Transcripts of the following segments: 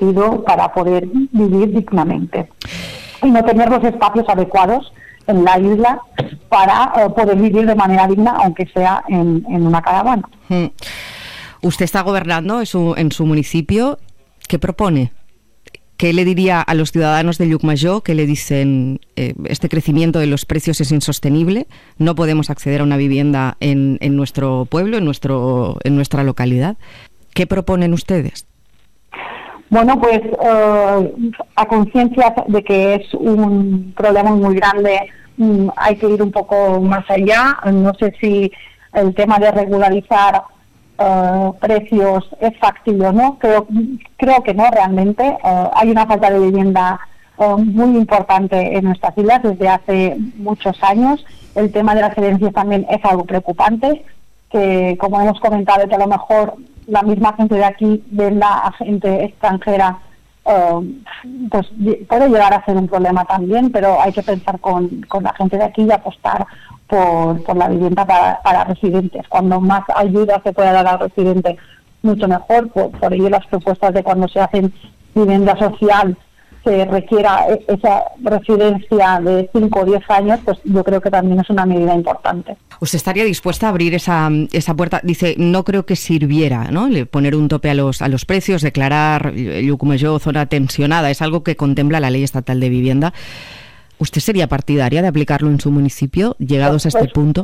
sentido para poder vivir dignamente y no tener los espacios adecuados en la isla para poder vivir de manera digna, aunque sea en una caravana. Usted está gobernando en su municipio. ¿Qué propone? ¿Qué le diría a los ciudadanos de Llucmajor que le dicen este crecimiento de los precios es insostenible, no podemos acceder a una vivienda en nuestro pueblo, en nuestra localidad? ¿Qué proponen ustedes? Bueno, pues a conciencia de que es un problema muy grande, hay que ir un poco más allá. No sé si el tema de regularizar precios es factible o no. Creo que no realmente. Hay una falta de vivienda muy importante en nuestras islas desde hace muchos años. El tema de las herencias también es algo preocupante, que como hemos comentado, que a lo mejor la misma gente de aquí venda a gente extranjera, pues puede llegar a ser un problema también, pero hay que pensar con la gente de aquí y apostar por la vivienda para residentes. Cuando más ayuda se pueda dar al residente, mucho mejor. Por ello las propuestas de cuando se hacen vivienda social se requiera esa residencia de 5 o 10 años, pues yo creo que también es una medida importante. ¿Usted estaría dispuesta a abrir esa puerta? Dice, no creo que sirviera, ¿no?, poner un tope a los precios, declarar Llucmajor zona tensionada. Es algo que contempla la Ley Estatal de Vivienda. ¿Usted sería partidaria de aplicarlo en su municipio, llegados a este punto?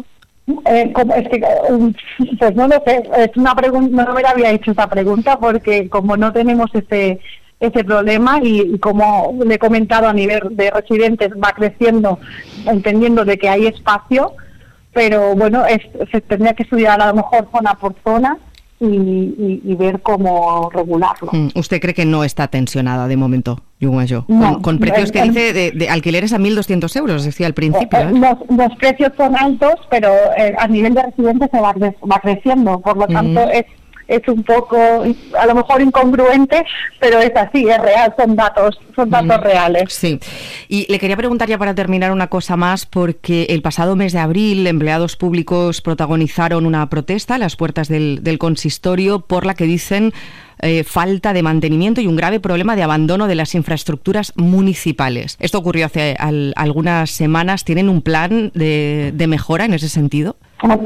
Pues no lo sé. Es una pregunta, no me la había hecho esa pregunta, porque como no tenemos ese problema y como le he comentado, a nivel de residentes va creciendo, entendiendo de que hay espacio, pero bueno, se tendría que estudiar a lo mejor zona por zona y ver cómo regularlo. ¿Usted cree que no está tensionada de momento, Llucmajor? No, con precios que dice de alquileres a 1.200 euros, decía al principio. Los precios son altos, pero a nivel de residentes se va creciendo, por lo tanto es un poco, a lo mejor incongruente, pero es así, es real, son datos reales. Sí, y le quería preguntar ya para terminar una cosa más, porque el pasado mes de abril empleados públicos protagonizaron una protesta a las puertas del consistorio por la que dicen falta de mantenimiento y un grave problema de abandono de las infraestructuras municipales. Esto ocurrió hace algunas semanas. ¿Tienen un plan de mejora en ese sentido?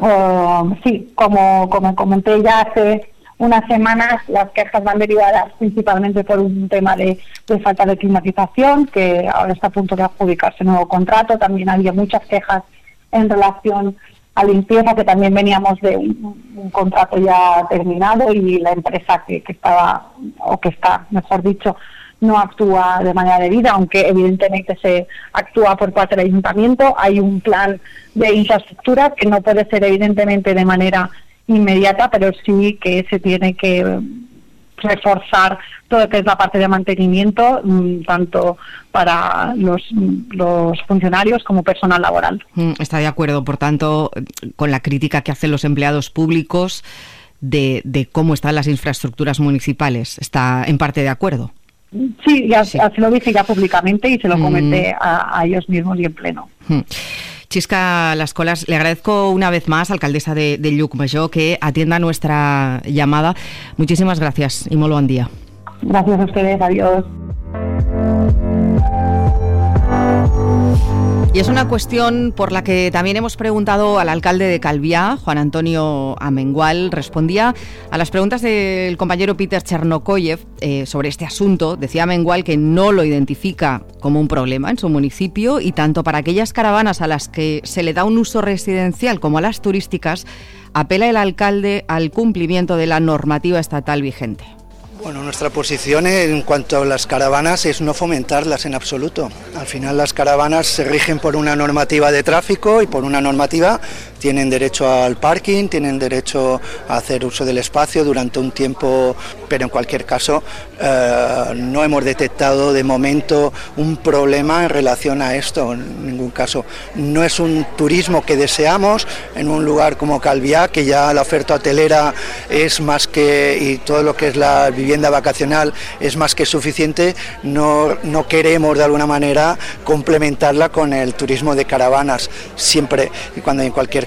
Sí, como comenté ya hace unas semanas, las quejas van derivadas principalmente por un tema de falta de climatización, que ahora está a punto de adjudicarse nuevo contrato. También había muchas quejas en relación a limpieza, que también veníamos de un contrato ya terminado y la empresa que estaba, o que está, mejor dicho, no actúa de manera debida, aunque evidentemente se actúa por parte del ayuntamiento. Hay un plan de infraestructura que no puede ser evidentemente de manera inmediata, pero sí que se tiene que reforzar todo lo que es la parte de mantenimiento, tanto para los funcionarios como personal laboral. Está de acuerdo, por tanto, con la crítica que hacen los empleados públicos de cómo están las infraestructuras municipales. ¿Está en parte de acuerdo? Sí, así lo dije ya públicamente y se lo comenté a ellos mismos y en pleno. Chisca Las Colas, le agradezco una vez más, alcaldesa de Llucmajor, que atienda nuestra llamada. Muchísimas gracias y molt bon día. Gracias a ustedes, adiós. Y es una cuestión por la que también hemos preguntado al alcalde de Calviá, Juan Antonio Amengual. Respondía a las preguntas del compañero Peter Chernokoyev sobre este asunto. Decía Amengual que no lo identifica como un problema en su municipio, y tanto para aquellas caravanas a las que se le da un uso residencial como a las turísticas, apela el alcalde al cumplimiento de la normativa estatal vigente. Bueno, nuestra posición en cuanto a las caravanas es no fomentarlas en absoluto. Al final las caravanas se rigen por una normativa de tráfico y por una normativa tienen derecho al parking, tienen derecho a hacer uso del espacio durante un tiempo, pero en cualquier caso no hemos detectado de momento un problema en relación a esto, en ningún caso. No es un turismo que deseamos en un lugar como Calviá, que ya la oferta hotelera es más que, y todo lo que es la vivienda vacacional es más que suficiente. No queremos de alguna manera complementarla con el turismo de caravanas, siempre y cuando en cualquier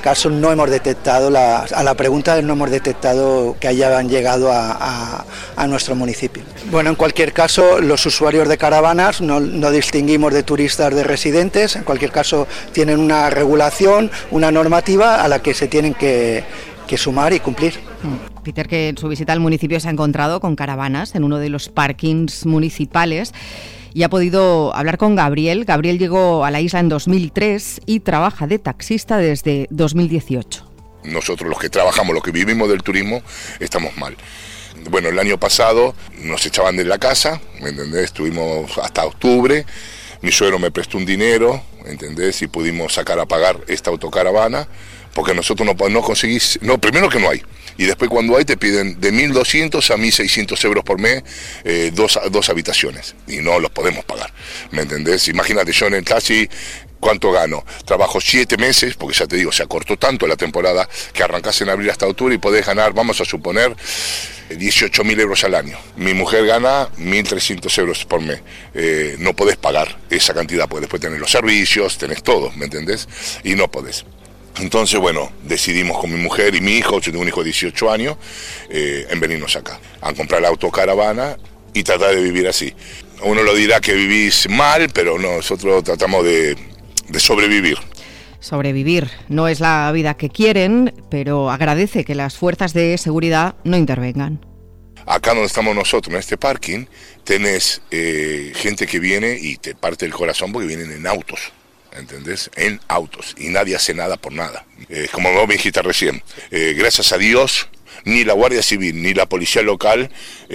caso no hemos detectado, a la pregunta no hemos detectado que hayan llegado a nuestro municipio. Bueno, en cualquier caso, los usuarios de caravanas no distinguimos de turistas de residentes, en cualquier caso tienen una regulación, una normativa a la que se tienen que sumar y cumplir. Peter, que en su visita al municipio se ha encontrado con caravanas en uno de los parkings municipales y ha podido hablar con Gabriel. Gabriel llegó a la isla en 2003 y trabaja de taxista desde 2018. Nosotros los que trabajamos, los que vivimos del turismo, estamos mal. Bueno, el año pasado nos echaban de la casa, ¿me entendés? Estuvimos hasta octubre, mi suegro me prestó un dinero, ¿entendés? Y pudimos sacar a pagar esta autocaravana, porque nosotros no conseguís, primero que no hay, y después cuando hay te piden de 1.200 a 1.600 euros por mes, dos habitaciones, y no los podemos pagar, ¿me entendés? Imagínate, yo en el taxi, ¿cuánto gano? Trabajo 7 meses, porque ya te digo, se acortó tanto la temporada, que arrancás en abril hasta octubre y podés ganar, vamos a suponer, 18.000 euros al año. Mi mujer gana 1.300 euros por mes. No podés pagar esa cantidad, porque después tenés los servicios, tenés todo, ¿me entendés? Y no podés. Entonces, bueno, decidimos con mi mujer y mi hijo, yo tengo un hijo de 18 años, en venirnos acá, a comprar la autocaravana y tratar de vivir así. Uno lo dirá que vivís mal, pero no, nosotros tratamos de sobrevivir. Sobrevivir no es la vida que quieren, pero agradece que las fuerzas de seguridad no intervengan. Acá donde estamos nosotros, en este parking, tenés gente que viene y te parte el corazón porque vienen en autos. ¿Entendés? En autos, y nadie hace nada por nada. Como vos me dijiste recién, gracias a Dios, ni la Guardia Civil ni la policía local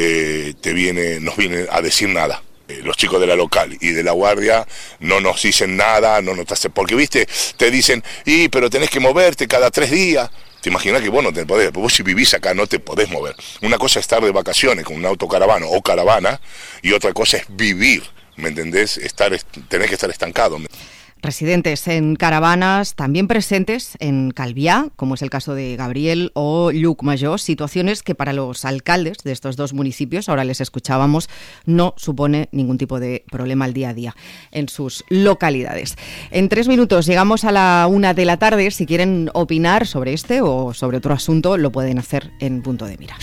nos viene a decir nada. Los chicos de la local y de la guardia no nos dicen nada, porque viste, te dicen, pero tenés que moverte cada 3 días. Te imaginas que vos no te podés, vos si vivís acá no te podés mover. Una cosa es estar de vacaciones con un autocaravana o caravana, y otra cosa es vivir, ¿me entendés? Tenés que estar estancado. Residentes en caravanas, también presentes en Calvià, como es el caso de Gabriel, o Llucmajor, situaciones que para los alcaldes de estos dos municipios, ahora les escuchábamos, no supone ningún tipo de problema al día a día en sus localidades. En 3 minutos llegamos a la 1 de la tarde. Si quieren opinar sobre este o sobre otro asunto, lo pueden hacer en Punto de Mira.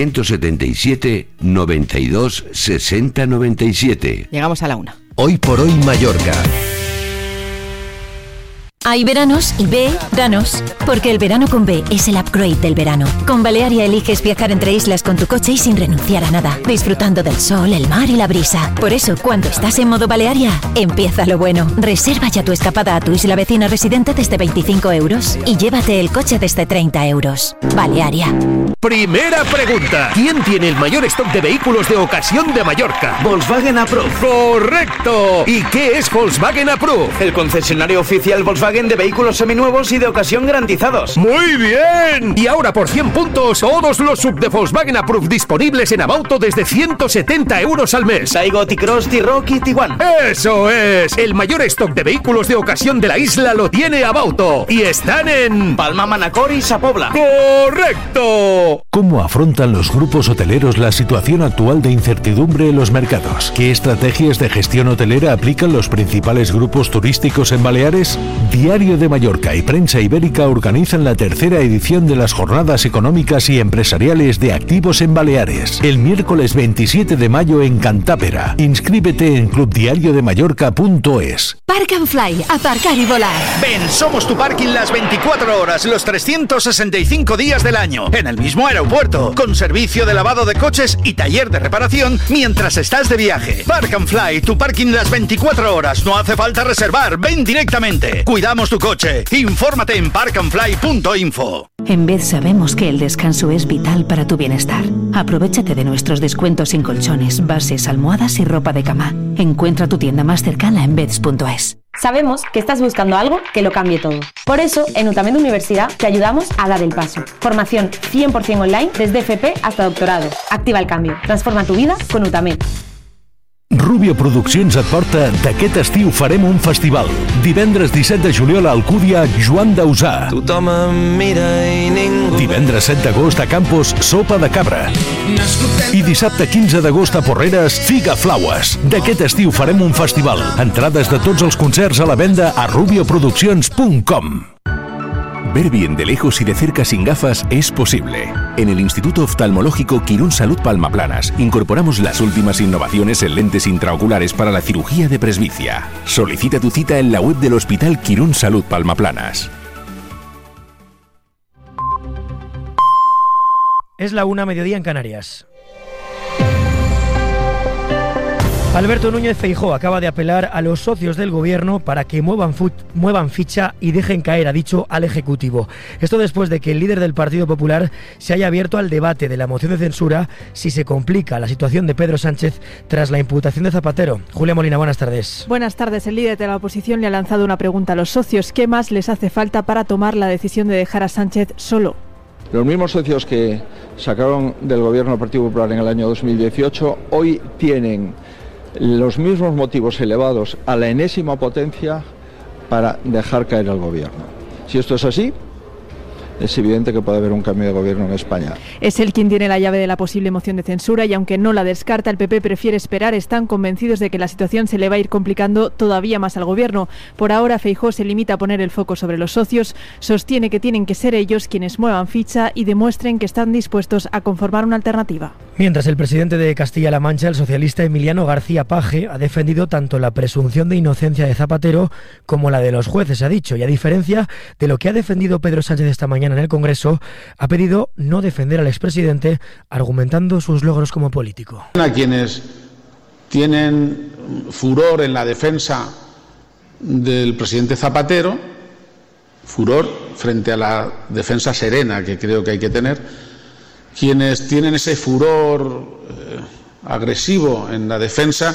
677 92 60 97. Llegamos a la 1. Hoy por hoy Mallorca. Hay veranos y B, danos. Porque el verano con B es el upgrade del verano. Con Balearia eliges viajar entre islas con tu coche y sin renunciar a nada. Disfrutando del sol, el mar y la brisa. Por eso, cuando estás en modo Balearia, empieza lo bueno. Reserva ya tu escapada a tu isla vecina residente desde 25 euros y llévate el coche desde 30 euros. Balearia. Primera pregunta. ¿Quién tiene el mayor stock de vehículos de ocasión de Mallorca? Volkswagen Approved. ¡Correcto! ¿Y qué es Volkswagen Approved? El concesionario oficial Volkswagen de vehículos seminuevos y de ocasión garantizados. ¡Muy bien! Y ahora por 100 puntos, todos los sub de Volkswagen Approved disponibles en Abauto desde 170 euros al mes. Taigo, T-Cross, T-Rock y Tiguan. ¡Eso es! El mayor stock de vehículos de ocasión de la isla lo tiene Abauto. Y están en Palma, Manacor y Sa Pobla. ¡Correcto! ¿Cómo afrontan los grupos hoteleros la situación actual de incertidumbre en los mercados? ¿Qué estrategias de gestión hotelera aplican los principales grupos turísticos en Baleares? Diario de Mallorca y Prensa Ibérica organizan la 3ª edición de las Jornadas Económicas y Empresariales de Activos en Baleares, el miércoles 27 de mayo en Cantàpera. Inscríbete en clubdiariodemallorca.es. Park and Fly, aparcar y volar. Ven, somos tu parking las 24 horas, los 365 días del año, en el mismo aeropuerto, con servicio de lavado de coches y taller de reparación mientras estás de viaje. Park and Fly, tu parking las 24 horas, no hace falta reservar, ven directamente. Cuidamos tu coche. Infórmate en parkandfly.info. En Bed sabemos que el descanso es vital para tu bienestar. Aprovéchate de nuestros descuentos en colchones, bases, almohadas y ropa de cama. Encuentra tu tienda más cercana en beds.es. Sabemos que estás buscando algo que lo cambie todo. Por eso, en Utamed Universidad te ayudamos a dar el paso. Formación 100% online desde FP hasta doctorado. Activa el cambio. Transforma tu vida con Utamed. Rubio Produccions et porta d'aquest estiu farem un festival. Divendres 17 de juliol a Alcúdia, Joan Dausà. Tothom em mira i ningú... Divendres 7 d'agost a Campos, Sopa de Cabra. I dissabte 15 d'agost a Porreres, Figa Flaues. D'aquest estiu farem un festival. Entrades de tots els concerts a la venda a rubioproduccions.com. Ver bien de lejos y de cerca sin gafas es posible. En el Instituto Oftalmológico Quirón Salud Palmaplanas incorporamos las últimas innovaciones en lentes intraoculares para la cirugía de presbicia. Solicita tu cita en la web del Hospital Quirón Salud Palmaplanas. Es la 1:00, mediodía en Canarias. Alberto Núñez Feijóo acaba de apelar a los socios del gobierno para que muevan ficha y dejen caer, ha dicho, al Ejecutivo. Esto después de que el líder del Partido Popular se haya abierto al debate de la moción de censura si se complica la situación de Pedro Sánchez tras la imputación de Zapatero. Julia Molina, buenas tardes. Buenas tardes. El líder de la oposición le ha lanzado una pregunta a los socios. ¿Qué más les hace falta para tomar la decisión de dejar a Sánchez solo? Los mismos socios que sacaron del gobierno del Partido Popular en el año 2018 hoy tienen los mismos motivos elevados a la enésima potencia para dejar caer al gobierno. Si esto es así, es evidente que puede haber un cambio de gobierno en España. Es él quien tiene la llave de la posible moción de censura y aunque no la descarta, el PP prefiere esperar. Están convencidos de que la situación se le va a ir complicando todavía más al gobierno. Por ahora, Feijóo se limita a poner el foco sobre los socios. Sostiene que tienen que ser ellos quienes muevan ficha y demuestren que están dispuestos a conformar una alternativa. Mientras el presidente de Castilla-La Mancha, el socialista Emiliano García Paje, ha defendido tanto la presunción de inocencia de Zapatero como la de los jueces, ha dicho, y a diferencia de lo que ha defendido Pedro Sánchez esta mañana en el Congreso, ha pedido no defender al expresidente, argumentando sus logros como político. A quienes tienen furor en la defensa del presidente Zapatero, furor frente a la defensa serena que creo que hay que tener, quienes tienen ese furor agresivo en la defensa,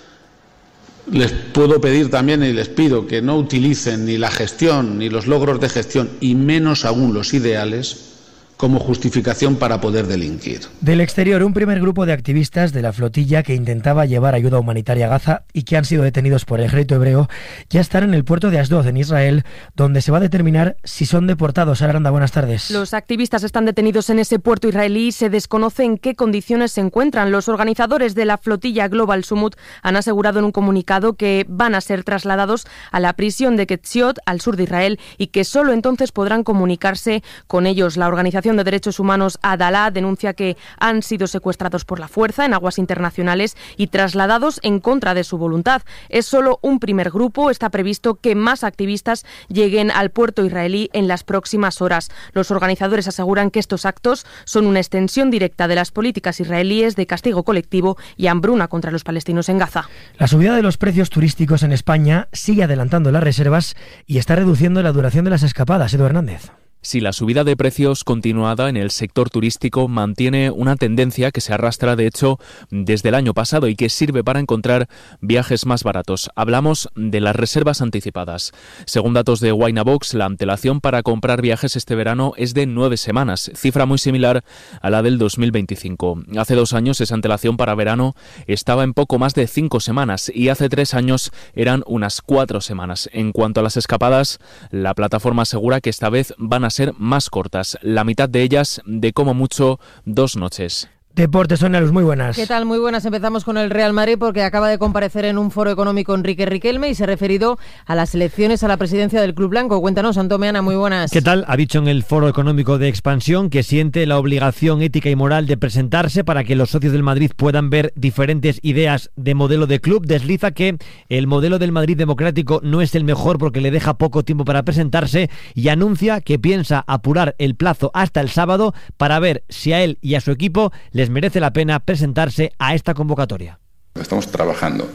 les puedo pedir también y les pido que no utilicen ni la gestión, ni los logros de gestión, y menos aún los ideales, como justificación para poder delinquir. Del exterior, un primer grupo de activistas de la flotilla que intentaba llevar ayuda humanitaria a Gaza y que han sido detenidos por el ejército hebreo ya están en el puerto de Asdod, en Israel, donde se va a determinar si son deportados. Sara Aranda, buenas tardes. Los activistas están detenidos en ese puerto israelí y se desconoce en qué condiciones se encuentran. Los organizadores de la flotilla Global Summit han asegurado en un comunicado que van a ser trasladados a la prisión de Ketziot, al sur de Israel, y que solo entonces podrán comunicarse con ellos. La organización de derechos humanos Adalá denuncia que han sido secuestrados por la fuerza en aguas internacionales y trasladados en contra de su voluntad. Es solo un primer grupo. Está previsto que más activistas lleguen al puerto israelí en las próximas horas. Los organizadores aseguran que estos actos son una extensión directa de las políticas israelíes de castigo colectivo y hambruna contra los palestinos en Gaza. La subida de los precios turísticos en España sigue adelantando las reservas y está reduciendo la duración de las escapadas. Edu Hernández. Si la subida de precios continuada en el sector turístico mantiene una tendencia que se arrastra, de hecho, desde el año pasado y que sirve para encontrar viajes más baratos. Hablamos de las reservas anticipadas. Según datos de Winabox, la antelación para comprar viajes este verano es de 9 semanas, cifra muy similar a la del 2025. Hace 2 años esa antelación para verano estaba en poco más de 5 semanas y hace 3 años eran unas 4 semanas. En cuanto a las escapadas, la plataforma asegura que esta vez van a ser más cortas, la mitad de ellas de como mucho 2 noches. Deportes, Sonia Luz, muy buenas. ¿Qué tal? Muy buenas. Empezamos con el Real Madrid porque acaba de comparecer en un foro económico Enrique Riquelme y se ha referido a las elecciones a la presidencia del Club Blanco. Cuéntanos, Antón Meana, muy buenas. ¿Qué tal? Ha dicho en el foro económico de expansión que siente la obligación ética y moral de presentarse para que los socios del Madrid puedan ver diferentes ideas de modelo de club. Desliza que el modelo del Madrid democrático no es el mejor porque le deja poco tiempo para presentarse y anuncia que piensa apurar el plazo hasta el sábado para ver si a él y a su equipo les merece la pena presentarse a esta convocatoria. Estamos trabajando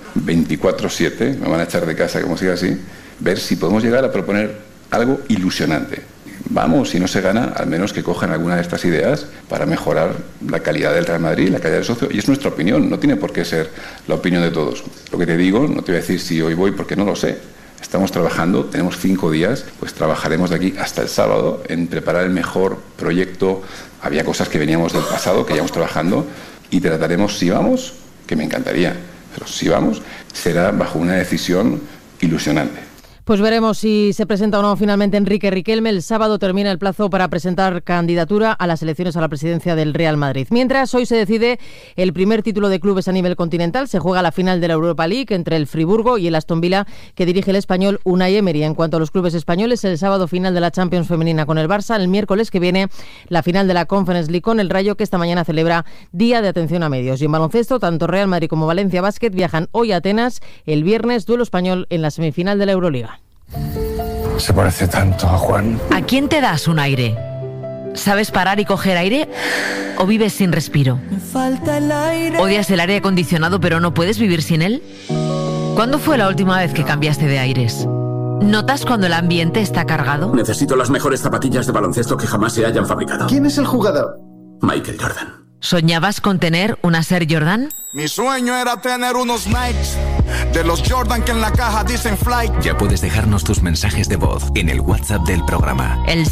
24/7, me van a echar de casa como siga así, ver si podemos llegar a proponer algo ilusionante. Vamos, si no se gana, al menos que cojan alguna de estas ideas para mejorar la calidad del Real Madrid, la calidad del socio, y es nuestra opinión, no tiene por qué ser la opinión de todos. Lo que te digo, no te voy a decir si hoy voy porque no lo sé. Estamos trabajando, tenemos 5 días, pues trabajaremos de aquí hasta el sábado en preparar el mejor proyecto. Había cosas que veníamos del pasado, que íbamos trabajando, y trataremos, si vamos, que me encantaría, pero si vamos, será bajo una decisión ilusionante. Pues veremos si se presenta o no finalmente Enrique Riquelme. El sábado termina el plazo para presentar candidatura a las elecciones a la presidencia del Real Madrid. Mientras, hoy se decide el primer título de clubes a nivel continental. Se juega la final de la Europa League entre el Friburgo y el Aston Villa, que dirige el español Unai Emery. En cuanto a los clubes españoles, el sábado final de la Champions femenina con el Barça. El miércoles que viene la final de la Conference League con el Rayo, que esta mañana celebra Día de Atención a Medios. Y en baloncesto, tanto Real Madrid como Valencia Basket viajan hoy a Atenas. El viernes, duelo español en la semifinal de la Euroliga. Se parece tanto a Juan. ¿A quién te das un aire? ¿Sabes parar y coger aire? ¿O vives sin respiro? ¿Odias el aire acondicionado pero no puedes vivir sin él? ¿Cuándo fue la última vez que cambiaste de aires? ¿Notas cuando el ambiente está cargado? Necesito las mejores zapatillas de baloncesto que jamás se hayan fabricado. ¿Quién es el jugador? Michael Jordan. ¿Soñabas con tener una Air Jordan? Mi sueño era tener unos Nikes de los Jordan que en la caja dicen Flight. Ya puedes dejarnos tus mensajes de voz en el WhatsApp del programa. El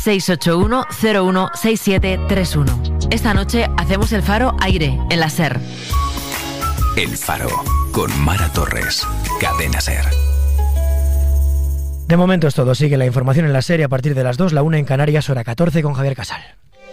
681-016731. Esta noche hacemos el Faro Aire en la SER. El Faro, con Mara Torres. Cadena SER. De momento es todo. Sigue la información en la SER a partir de las 2, la 1 en Canarias, hora 14 con Javier Casal.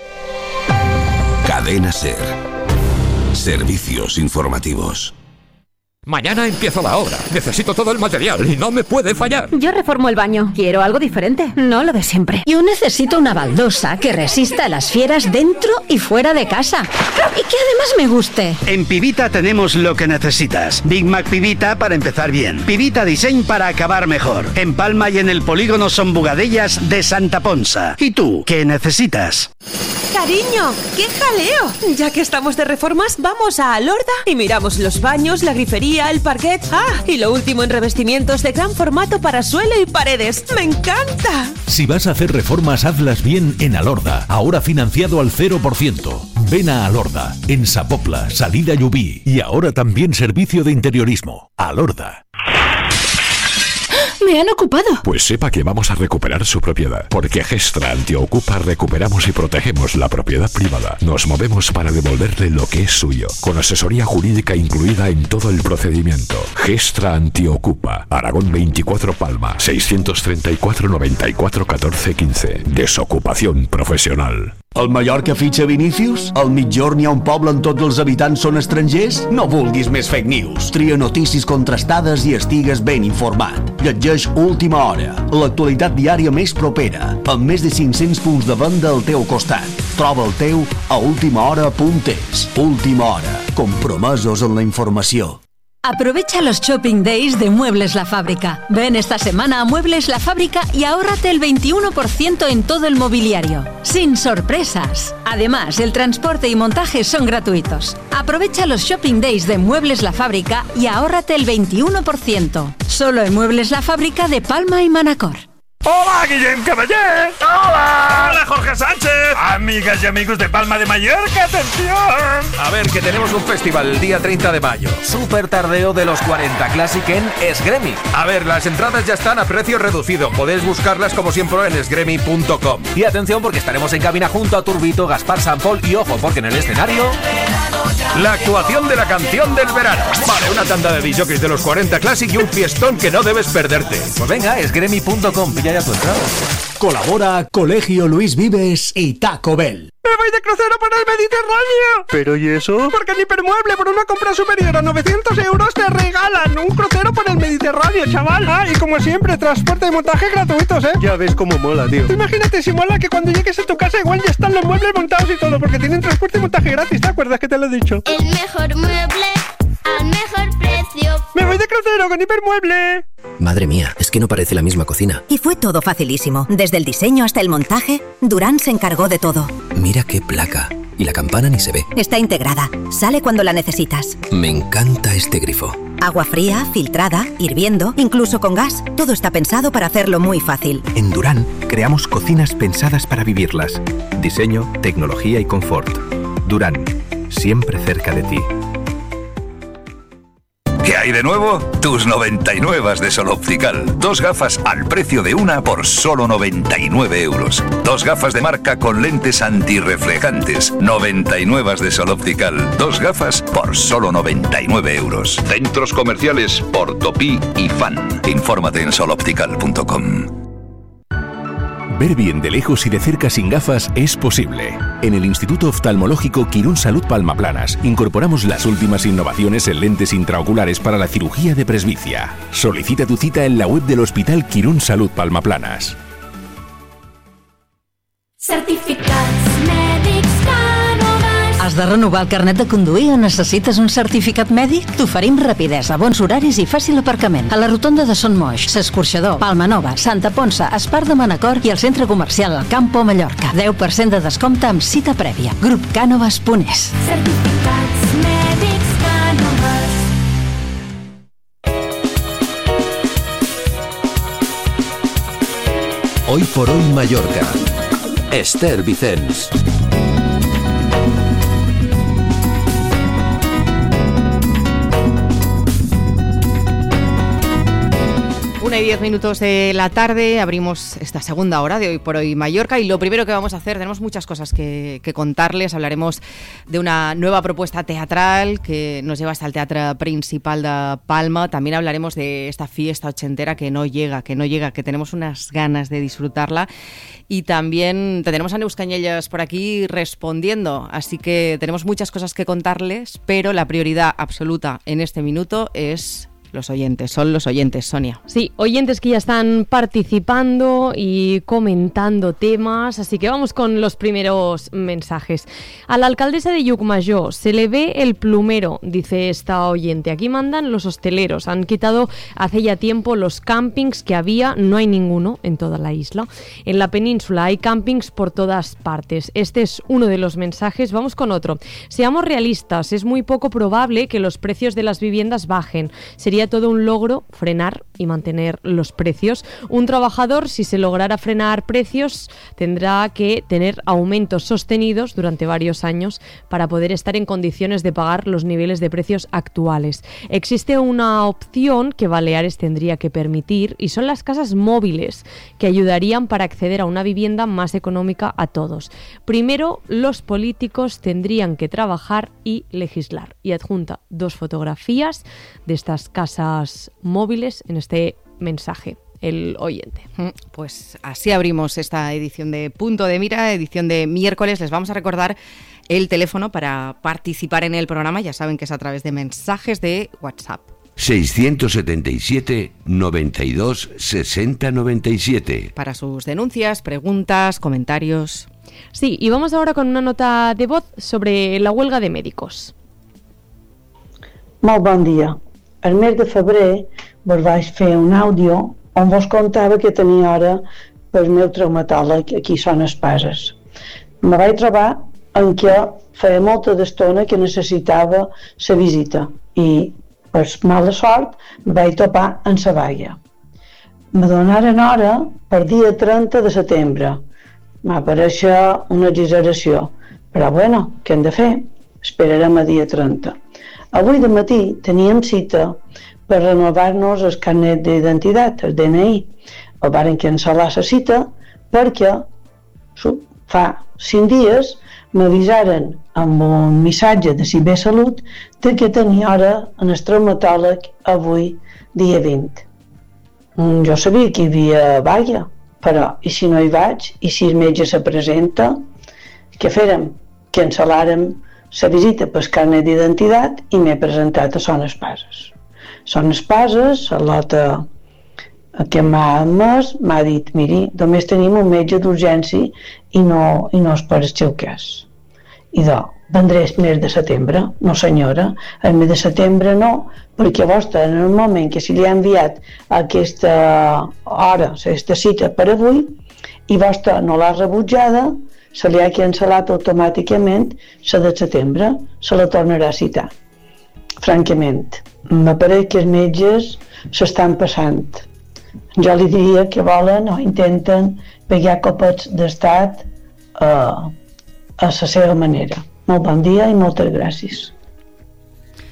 Cadena SER. Servicios informativos. Mañana empieza la obra. Necesito todo el material y no me puede fallar. Yo reformo el baño. Quiero algo diferente, no lo de siempre. Yo necesito una baldosa que resista a las fieras dentro y fuera de casa. Y que además me guste. En Pivita tenemos lo que necesitas. Big Mac Pivita para empezar bien. Pivita Design para acabar mejor. En Palma y en el polígono Son Bugadellas de Santa Ponsa. ¿Y tú, qué necesitas? Cariño, ¡qué jaleo! Ya que estamos de reformas, vamos a Alorda y miramos los baños, la grifería, el parquet. ¡Ah! Y lo último en revestimientos de gran formato para suelo y paredes. ¡Me encanta! Si vas a hacer reformas, hazlas bien en Alorda. Ahora financiado al 0%. Ven a Alorda, en Sapopla, Salida Llubí. Y ahora también servicio de interiorismo. Alorda. ¡Me han ocupado! Pues sepa que vamos a recuperar su propiedad, porque Gestra Antiocupa recuperamos y protegemos la propiedad privada. Nos movemos para devolverle lo que es suyo, con asesoría jurídica incluida en todo el procedimiento. Gestra Antiocupa, Aragón 24 Palma, 634 94 14 15. Desocupación professional. El Mallorca fitxa Vinícius? Al mitjorn hi ha un poble on tots els habitants són estrangers? No vulguis més fake news. Tria notícies contrastades i estigues ben informat. Llegeix Última Hora, l'actualitat diària més propera, amb més de 500 punts de venda al teu costat. Troba el teu a ultimahora.es. Última Hora, compromesos en la informació. Aprovecha los Shopping Days de Muebles La Fábrica. Ven esta semana a Muebles La Fábrica y ahórrate el 21% en todo el mobiliario. Sin sorpresas. Además, el transporte y montaje son gratuitos. Aprovecha los Shopping Days de Muebles La Fábrica y ahórrate el 21%. Solo en Muebles La Fábrica de Palma y Manacor. ¡Hola, Guillem Caballé! ¡Hola! ¡Hola, Jorge Sánchez! Amigas y amigos de Palma de Mallorca, ¡atención! A ver, que tenemos un festival el día 30 de mayo. Super tardeo de los 40 Classic en Esgremi. A ver, las entradas ya están a precio reducido. Podéis buscarlas como siempre en esgremi.com. Y atención, porque estaremos en cabina junto a Turbito, Gaspar Sampol y ojo, porque en el escenario... la actuación de la canción del verano. Vale, una tanda de disjockeys de los 40 Classic y un fiestón que no debes perderte. Pues venga, esgremi.com, pilla ya tu entrada. Colabora Colegio Luis Vives y Taco Bell. ¡Me voy de crucero por el Mediterráneo! ¿Pero y eso? Porque en Hipermueble, por una compra superior a 900 euros, te regalan un crucero por el Mediterráneo, chaval. Ah, y como siempre, transporte y montaje gratuitos, ¿eh? Ya ves cómo mola, tío. Imagínate si mola que cuando llegues a tu casa igual ya están los muebles montados y todo, porque tienen transporte y montaje gratis, ¿te acuerdas que te lo he dicho? El mejor mueble al mejor precio. ¡Me voy de crucero con Hipermueble! Madre mía, es que no parece la misma cocina. Y fue todo facilísimo. Desde el diseño hasta el montaje, Durán se encargó de todo. Mira qué placa. Y la campana ni se ve. Está integrada. Sale cuando la necesitas. Me encanta este grifo. Agua fría, filtrada, hirviendo, incluso con gas. Todo está pensado para hacerlo muy fácil. En Durán creamos cocinas pensadas para vivirlas. Diseño, tecnología y confort. Durán, siempre cerca de ti. ¿Qué hay de nuevo? Tus 99 de Sol Optical. 2 gafas al precio de una por solo 99 euros. 2 gafas de marca con lentes antirreflejantes. 99 de Sol Optical. 2 gafas por solo 99 euros. Centros comerciales Portopí y Fan. Infórmate en soloptical.com. Ver bien de lejos y de cerca sin gafas es posible. En el Instituto Oftalmológico Quirón Salud Palmaplanas incorporamos las últimas innovaciones en lentes intraoculares para la cirugía de presbicia. Solicita tu cita en la web del Hospital Quirón Salud Palmaplanas. Certificats mèdics Canovas. Has de renovar el carnet de conduir o necessites un certificat mèdic? T'oferim rapidesa, bons horaris i fàcil aparcament. A la rotonda de Son Moix, S'Escorxador, Palma Nova, Santa Ponça, Espart de Manacor i el centre comercial El Campo Mallorca. 10% de descompte amb cita prèvia. Grup Canovas.es. Certificats mèdics Canovas. Hoy por hoy Mallorca. Esther Vicens. 1:10 de la tarde, abrimos esta segunda hora de Hoy por Hoy Mallorca y lo primero que vamos a hacer, tenemos muchas cosas que contarles, hablaremos de una nueva propuesta teatral que nos lleva hasta el Teatro Principal de Palma, también hablaremos de esta fiesta ochentera que no llega, que tenemos unas ganas de disfrutarla y también tendremos a Neus Cañellas por aquí respondiendo, así que tenemos muchas cosas que contarles, pero la prioridad absoluta en este minuto es... son los oyentes, Sonia. Sí, oyentes que ya están participando y comentando temas, así que vamos con los primeros mensajes. A la alcaldesa de Llucmajor se le ve el plumero, dice esta oyente. Aquí mandan los hosteleros, han quitado hace ya tiempo los campings que había, no hay ninguno en toda la isla. En la península hay campings por todas partes. Este es uno de los mensajes, vamos con otro. Seamos realistas, es muy poco probable que los precios de las viviendas bajen. Sería todo un logro frenar y mantener los precios. Un trabajador, si se lograra frenar precios, tendrá que tener aumentos sostenidos durante varios años para poder estar en condiciones de pagar los niveles de precios actuales. Existe una opción que Baleares tendría que permitir y son las casas móviles, que ayudarían para acceder a una vivienda más económica a todos. Primero, los políticos tendrían que trabajar y legislar. Y adjunta 2 fotografías de estas casas móviles en este mensaje, el oyente. Pues así abrimos esta edición de Punto de Mira, edición de miércoles. Les vamos a recordar el teléfono para participar en el programa. Ya saben que es a través de mensajes de WhatsApp. 677 92 60 97. Para sus denuncias, preguntas, comentarios. Sí, y vamos ahora con una nota de voz sobre la huelga de médicos. Molt bon dia. El mes de febrer vos vaig fer un àudio on vos contava que tenia ara el meu traumatòleg aquí a Son Espases. Me vaig trobar en què feia molta d'estona que necessitava la visita i per mala sort me vaig topar en la vaga. Me donaren hora per dia 30 de setembre. M'ha pareixer una exageració, però bueno, què hem de fer? Esperarem a dia 30. Avui de matí teníem cita per renovar-nos el carnet d'identitat, el DNI. El varen cancel·lar la cita perquè fa 5 dies m'avisaren amb un missatge de Cibersalut de que tenia hora en el traumatòleg avui, dia 20. Jo sabia que hi havia vaga, però i si no hi vaig? I si el metge se presenta? Què fèrem? Cancel·làrem la visita pel carnet d'identitat i m'he presentat a Son Espases. Son Espases, a l'altre que m'ha admès, m'ha dit, miri, només tenim un metge d'urgència i no és per el seu cas. I vendré el mes de setembre? No senyora, el mes de setembre no, perquè vostè en el moment que se li ha enviat aquesta hora, aquesta cita per avui, i vostè no l'ha rebutjada, se li ha cancel·lat automàticament la de setembre, se la tornarà a citar. Francament, m'apareix que els metges s'estan passant. Jo li diria que volen o intenten pegar copets d'estat a la seva manera. Molt bon dia i moltes gràcies.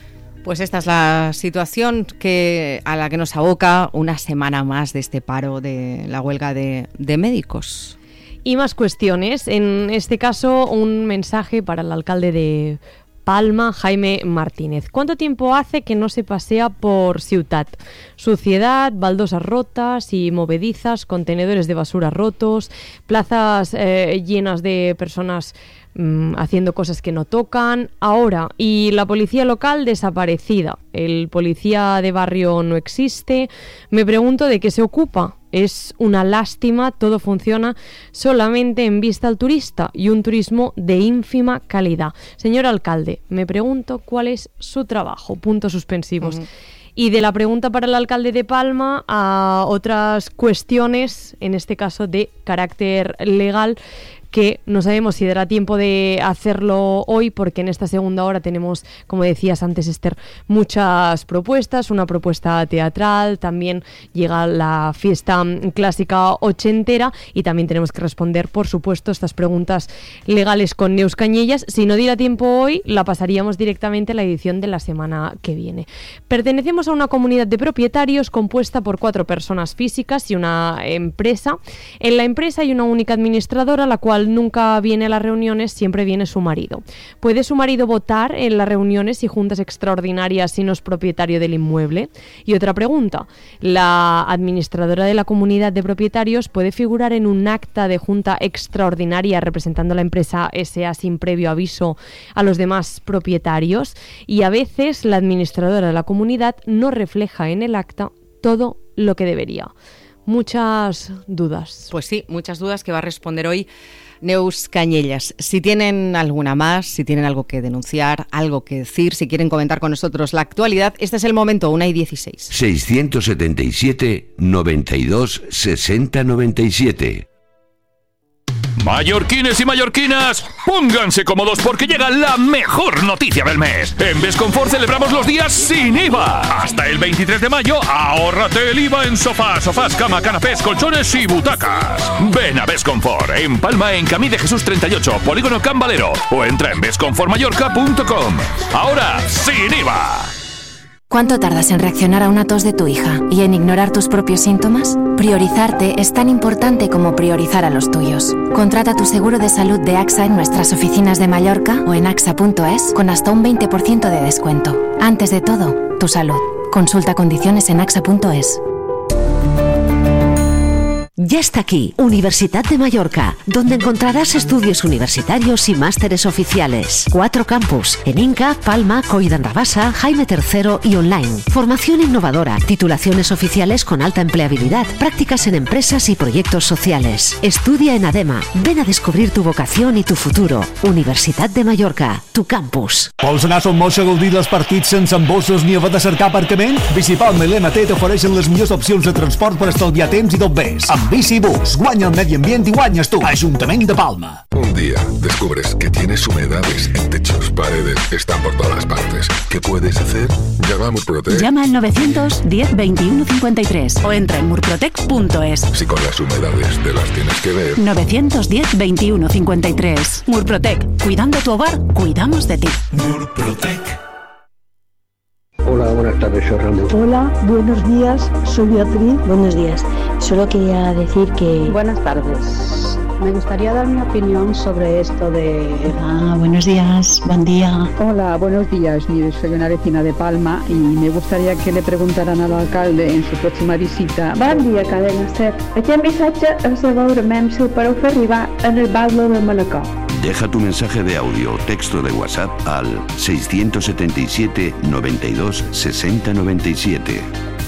Pues esta es la situación a la que nos aboca una semana más de este paro de la huelga de médicos. Y más cuestiones. En este caso, un mensaje para el alcalde de Palma, Jaime Martínez. ¿Cuánto tiempo hace que no se pasea por Ciutat? Suciedad, baldosas rotas y movedizas, contenedores de basura rotos, plazas llenas de personas haciendo cosas que no tocan. Ahora, y la policía local desaparecida. El policía de barrio no existe. Me pregunto de qué se ocupa. Es una lástima, todo funciona solamente en vista al turista y un turismo de ínfima calidad. Señor alcalde, me pregunto cuál es su trabajo, puntos suspensivos. Y de la pregunta para el alcalde de Palma a otras cuestiones, en este caso de carácter legal, que no sabemos si dará tiempo de hacerlo hoy, porque en esta segunda hora tenemos, como decías antes, Esther, muchas propuestas, una propuesta teatral, también llega la fiesta clásica ochentera y también tenemos que responder, por supuesto, estas preguntas legales con Neus Cañellas. Si no diera tiempo hoy, la pasaríamos directamente a la edición de la semana que viene. Pertenecemos a una comunidad de propietarios compuesta por 4 personas físicas y una empresa. En la empresa hay una única administradora, la cual nunca viene a las reuniones, siempre viene su marido. ¿Puede su marido votar en las reuniones y juntas extraordinarias si no es propietario del inmueble? Y otra pregunta, ¿la administradora de la comunidad de propietarios puede figurar en un acta de junta extraordinaria representando a la empresa SA sin previo aviso a los demás propietarios? Y a veces la administradora de la comunidad no refleja en el acta todo lo que debería. Muchas dudas. Pues sí, muchas dudas que va a responder hoy Neus Cañellas. Si tienen alguna más, si tienen algo que denunciar, algo que decir, si quieren comentar con nosotros la actualidad, este es el momento, 1:16. 677 92 60 97. Mallorquines y mallorquinas, pónganse cómodos porque llega la mejor noticia del mes. En Besconfort celebramos los días sin IVA. Hasta el 23 de mayo, ahórrate el IVA en sofás, cama, canapés, colchones y butacas. Ven a Besconfort, en Palma, en Camí de Jesús 38, Polígono Can Valero, o entra en besconfortmallorca.com. Ahora, sin IVA. ¿Cuánto tardas en reaccionar a una tos de tu hija y en ignorar tus propios síntomas? Priorizarte es tan importante como priorizar a los tuyos. Contrata tu seguro de salud de AXA en nuestras oficinas de Mallorca o en axa.es con hasta un 20% de descuento. Antes de todo, tu salud. Consulta condiciones en axa.es. Ya está aquí, Universidad de Mallorca, donde encontrarás estudios universitarios y másteres oficiales. 4 campus, en Inca, Palma, Coll d'Arrabassa, Jaime III y online. Formación innovadora, titulaciones oficiales con alta empleabilidad, prácticas en empresas y proyectos sociales. Estudia en ADEMA, ven a descobrir tu vocación y tu futuro. Universidad de Mallorca, tu campus. Vols anar a Son Moix a gaudir dels partits sense embossos ni haver de cercar aparcament? Bicipalma i l'MT t'ofereixen les millors opcions de transport per estalviar temps i tot ves. Amb Bicibus, guanya el medi ambient y guanyes tú. Ayuntamiento de Palma. Un día descubres que tienes humedades en techos, paredes, están por todas partes. ¿Qué puedes hacer? Llama a Murprotec. Llama al 910 21 53 o entra en murprotec.es. Si con las humedades te las tienes que ver. 910 21 53. Murprotec. Cuidando tu hogar, cuidamos de ti. Murprotec. Hola, buenas tardes, soy Ramón. Hola, buenos días, soy Beatriz. Buenos días. Solo quería decir que... Buenas tardes. Me gustaría dar mi opinión sobre esto de... buenos días, buen día. Hola, buenos días. Mire, soy una vecina de Palma y me gustaría que le preguntaran al alcalde en su próxima visita. Bon dia, cadena SER. Aquest missatge és de Laura Mem, si el podeu fer arribar en el Baldo de Manacor. Deja tu mensaje de audio o texto de WhatsApp al 677 92 60 97.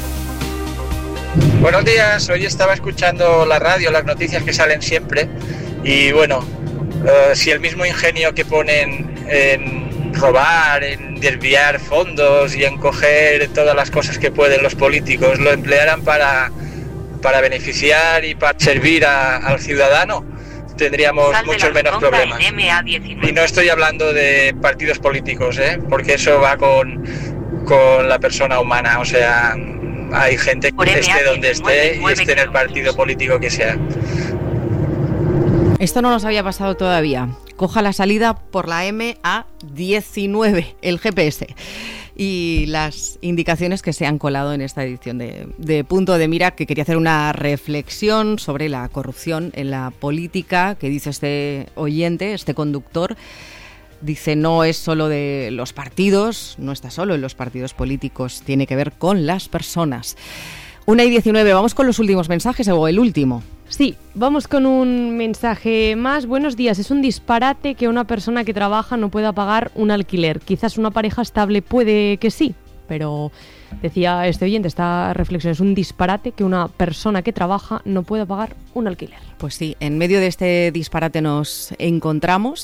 Buenos días, hoy estaba escuchando la radio, las noticias que salen siempre y bueno, si el mismo ingenio que ponen en robar, en desviar fondos y en coger todas las cosas que pueden los políticos lo emplearan para beneficiar y para servir al ciudadano, tendríamos muchos menos problemas. Y no estoy hablando de partidos políticos, porque eso va con la persona humana, o sea, hay gente que esté donde esté y esté en el partido político que sea. Esto no nos había pasado todavía. Coja la salida por la MA19, el GPS. y las indicaciones que se han colado en esta edición de Punto de Mira, que quería hacer una reflexión sobre la corrupción en la política, que dice este oyente, este conductor. Dice, no es solo de los partidos, no está solo en los partidos políticos, tiene que ver con las personas. 1:19, vamos con los últimos mensajes, o el último. Sí, vamos con un mensaje más. Buenos días, es un disparate que una persona que trabaja no pueda pagar un alquiler. Quizás una pareja estable puede que sí, pero decía este oyente, esta reflexión, es un disparate que una persona que trabaja no pueda pagar un alquiler. Pues sí, en medio de este disparate nos encontramos.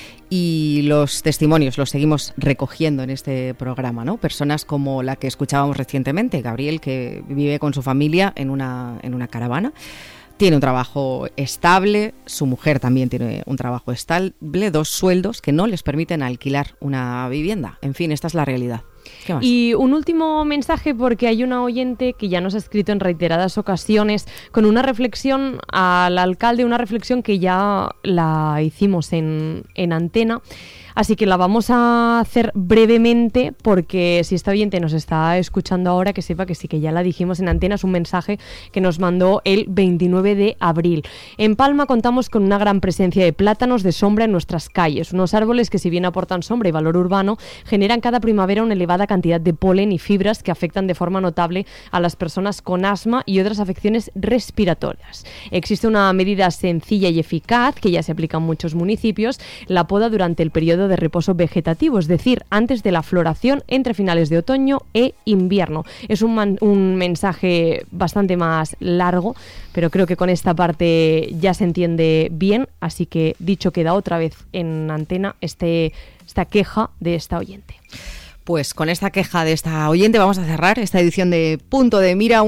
Y los testimonios los seguimos recogiendo en este programa, ¿no? Personas como la que escuchábamos recientemente, Gabriel, que vive con su familia en una caravana. Tiene un trabajo estable, su mujer también tiene un trabajo estable, 2 sueldos que no les permiten alquilar una vivienda. En fin, esta es la realidad. ¿Qué más? Y un último mensaje, porque hay una oyente que ya nos ha escrito en reiteradas ocasiones con una reflexión al alcalde, una reflexión que ya la hicimos en antena. Así que la vamos a hacer brevemente, porque si esta oyente nos está escuchando ahora, que sepa que sí, que ya la dijimos en antena. Es un mensaje que nos mandó el 29 de abril. En Palma contamos con una gran presencia de plátanos de sombra en nuestras calles, unos árboles que, si bien aportan sombra y valor urbano, generan cada primavera una elevada cantidad de polen y fibras que afectan de forma notable a las personas con asma y otras afecciones respiratorias. Existe una medida sencilla y eficaz que ya se aplica en muchos municipios: la poda durante el periodo de reposo vegetativo, es decir, antes de la floración entre finales de otoño e invierno. Es un mensaje bastante más largo, pero creo que con esta parte ya se entiende bien, así que dicho queda otra vez en antena esta queja de esta oyente. Pues con esta queja de esta oyente vamos a cerrar esta edición de Punto de Mira,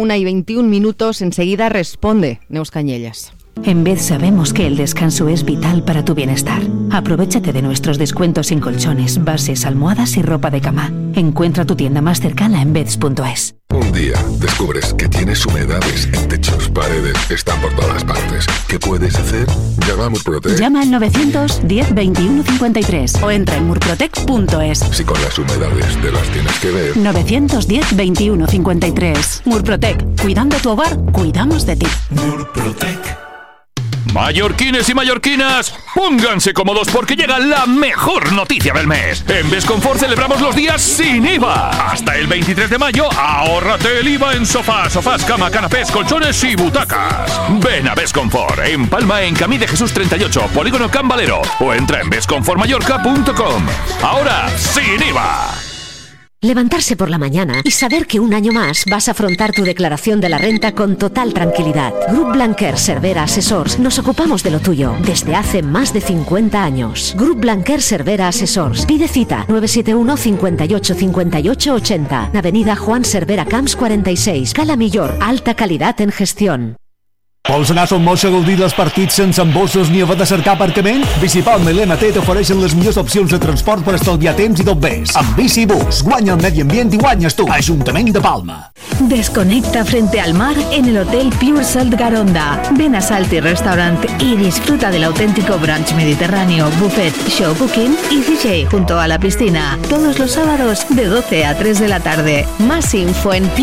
1:21. Enseguida responde Neus Cañellas. En Bed sabemos que el descanso es vital para tu bienestar. Aprovéchate de nuestros descuentos en colchones, bases, almohadas y ropa de cama. Encuentra tu tienda más cercana en beds.es. Un día descubres que tienes humedades en techos, paredes, están por todas partes. ¿Qué puedes hacer? Llama a Murprotec. Llama al 910 21 53 o entra en murprotec.es. Si con las humedades te las tienes que ver. 910 21 53. Murprotec. Cuidando tu hogar, cuidamos de ti. Murprotec. Mallorquines y mallorquinas, pónganse cómodos porque llega la mejor noticia del mes. En Besconfort celebramos los días sin IVA. Hasta el 23 de mayo, ahórrate el IVA en sofás, cama, canapés, colchones y butacas. Ven a Besconfort, en Palma, en Camí de Jesús 38, Polígono Can Valero, o entra en besconfortmallorca.com. Ahora, sin IVA. Levantarse por la mañana y saber que un año más vas a afrontar tu declaración de la renta con total tranquilidad. Grup Blanquer Cervera Assessors nos ocupamos de lo tuyo desde hace más de 50 años. Grup Blanquer Cervera Assessors. Pide cita 971 58 58 80. Avenida Juan Cervera Camps 46. Cala Millor. Alta calidad en gestión. Vols anar a Son Moix a gaudir dels partits sense embossos ni haver de cercar aparcament? Bicipalma i l'NT t'ofereixen les millors opcions de transport per estalviar temps i tot més. Amb Bicibus, guanya el medi ambient i guanyes tu. Ajuntament de Palma. Desconecta frente al mar en el Hotel Pure Salt Garonda. Ven a Salty Restaurant y disfruta del auténtico brunch mediterráneo, buffet, show cooking y DJ junto a la piscina. Todos los sábados de 12 a 3 de la tarde. Más info en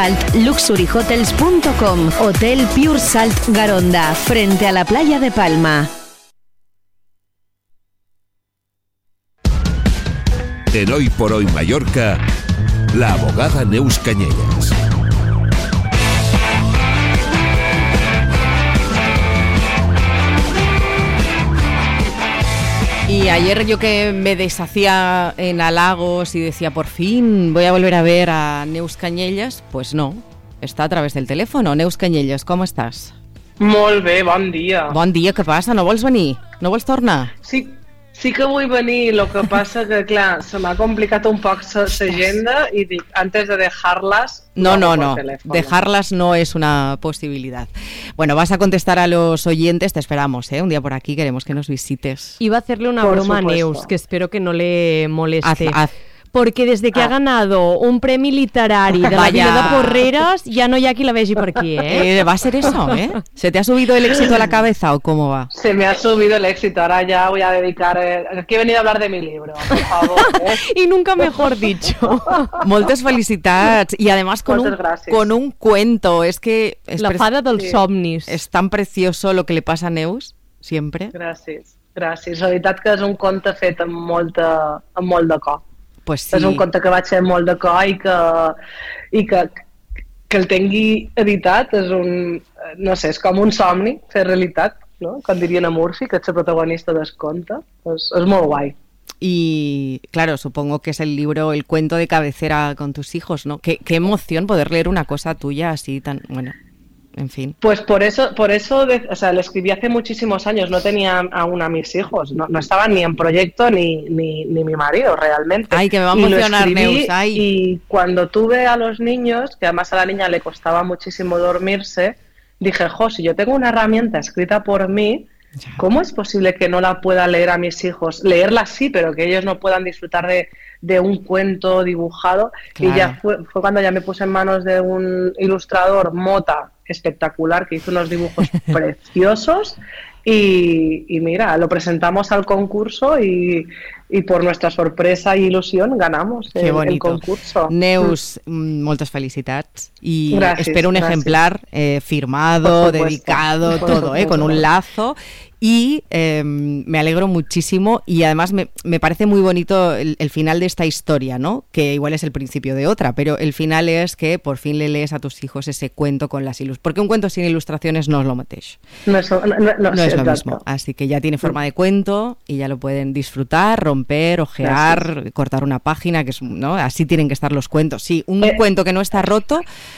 puresaltluxuryhotels.com. Hotel Pure Salt Garonda, frente a la playa de Palma. En Hoy por Hoy Mallorca, la abogada Neus Cañellas. Y ayer yo que me deshacía en halagos y decía, por fin voy a volver a ver a Neus Cañellas, pues no, está a través del teléfono. Neus Cañellas, com estàs? Molt bé, bon dia. Bon dia, què passa? No vols venir? No vols tornar? Sí que vull venir, lo que passa que, clar, se m'ha complicat un poc l'agenda y dic, antes de dejarlas... No, dejarlas no es una posibilidad. Bueno, vas a contestar a los oyentes, te esperamos, un día por aquí, queremos que nos visites. Iba a hacerle una broma a Neus, que espero que no le moleste. Porque desde que ha ganado un premi literari de la Vila de Porreres, ya no hay aquí la vegi por aquí, Va a ser eso, ¿eh? ¿Se te ha subido el éxito a la cabeza o cómo va? Se me ha subido el éxito, ahora ya voy a dedicar... Aquí he venido a hablar de mi libro, por favor. Y nunca mejor dicho. Moltes felicitats. Y además con un cuento. Es que... La fada dels somnis. Es tan precioso lo que le pasa a Neus, siempre. Gràcies. La veritat que és un conte fet amb molt de cor. Pues sí. És un conte que vaig fer molt de cor i que el tingui editat és no sé, és com un somni fer realitat, no? Com dirien a Murphy, que ets el protagonista del conte. És molt guai. Y claro, supongo que es el libro, el cuento de cabecera con tus hijos, ¿no? Qué emoción poder leer una cosa tuya así tan... Bueno, en fin. Pues por eso le escribí hace muchísimos años, no tenía aún a mis hijos, no estaban ni en proyecto ni mi marido realmente. Ay, que me va a emocionar, Neus. Y cuando tuve a los niños, que además a la niña le costaba muchísimo dormirse, dije, si yo tengo una herramienta escrita por mí, ¿cómo es posible que no la pueda leer a mis hijos? Leerla sí, pero que ellos no puedan disfrutar de un cuento dibujado. Claro. Y ya fue cuando ya me puse en manos de un ilustrador, Mota, espectacular, que hizo unos dibujos preciosos y mira, lo presentamos al concurso y por nuestra sorpresa y ilusión ganamos el concurso. Neus, moltes felicitats y espero un ejemplar firmado, dedicado, todo, con un lazo. Y me alegro muchísimo y además me parece muy bonito el final de esta historia, ¿no? Que igual es el principio de otra, pero el final es que por fin le lees a tus hijos ese cuento con las ilustraciones. Porque un cuento sin ilustraciones no es lo mateix. No es lo mismo. Así que ya tiene forma de cuento y ya lo pueden disfrutar, romper, ojear, cortar una página, que es, ¿no? Así tienen que estar los cuentos. Sí, un cuento que no está roto...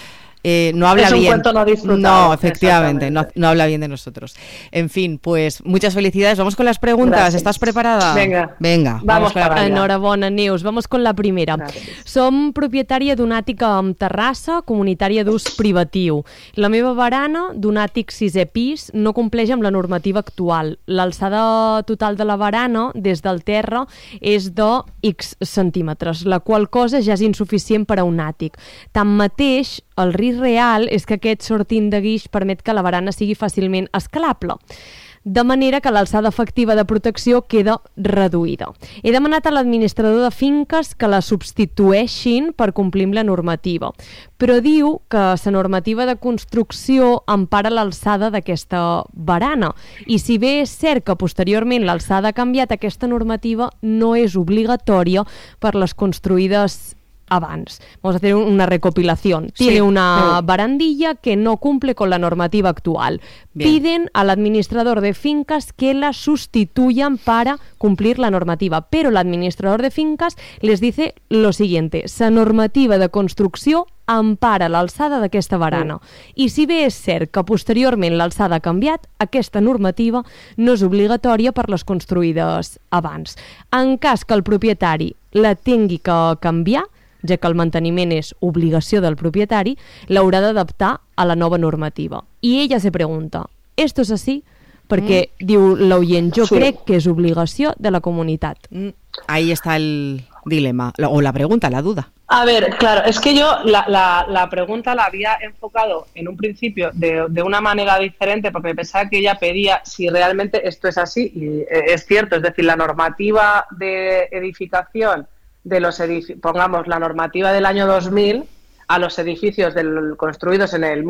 no habla bien. Cuento no disfrutado. No, efectivamente, no habla bien de nosotros. En fin, pues muchas felicidades. Vamos con las preguntas. Gracias. ¿Estás preparada? Venga. Vamos con la primera. Enhorabona, Neus. Vamos con la primera. Gràcies. Som propietària d'un àtic amb terrassa, comunitària d'ús privatiu. La meva barana, d'un àtic 6è pis, no compleix amb la normativa actual. L'alçada total de la barana, des del terra, és de X centímetres, la qual cosa ja és insuficient per a un àtic. Tanmateix, el risc real és que aquest sortint de guix permet que la barana sigui fàcilment escalable, de manera que l'alçada efectiva de protecció queda reduïda. He demanat a l'administrador de finques que la substitueixin per complir amb la normativa, però diu que la normativa de construcció empara l'alçada d'aquesta barana, i si bé és cert que posteriorment l'alçada ha canviat, aquesta normativa no és obligatòria per les construïdes abans. Vamos a hacer una recopilación. Tiene una barandilla que no cumple con la normativa actual. Bien. Piden al administrador de fincas que la sustituyan para cumplir la normativa, pero el administrador de fincas les dice lo siguiente: la normativa de construcció empara l'alçada d'aquesta barana. I si bé és cert que posteriorment l'alçada ha canviat, aquesta normativa no és obligatòria per les construïdes abans. En cas que el propietari la tingui que canviar, ja que el manteniment és obligació del propietari, l'haurà d'adaptar a la nova normativa. I ella se pregunta, ¿esto es así? Perquè diu l'oient, jo crec que és obligació de la comunitat. Ahí está el dilema, o la pregunta, la duda. A ver, claro, es que yo la pregunta la había enfocado en un principio de una manera diferente, porque pensaba que ella pedía si realmente esto es así, y es cierto, es decir, la normativa de edificación de los edificios, pongamos la normativa del año 2000 a los edificios construidos en el